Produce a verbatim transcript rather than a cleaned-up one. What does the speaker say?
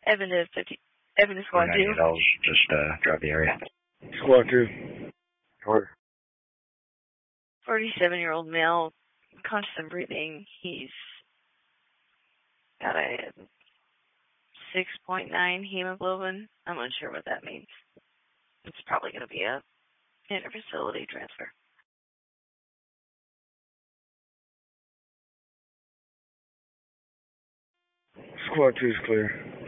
Evan to fifty. Evan to squad two. Just uh, drive the area. Squad two. Order. forty-seven-year-old male, conscious and breathing. He's got a six point nine hemoglobin. I'm unsure what that means. It's probably going to be a inter-facility transfer. Squad two is clear.